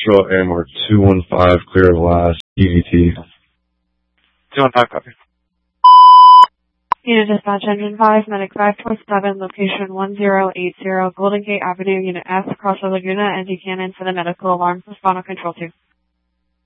Patrol Airmark 215, clear of last, EVT. 215, copy. Unit Dispatch Engine 5, Medic 527, location 1080, Golden Gate Avenue, Unit S, across the Laguna and Buchanan for the medical alarm. Respond on Control 2.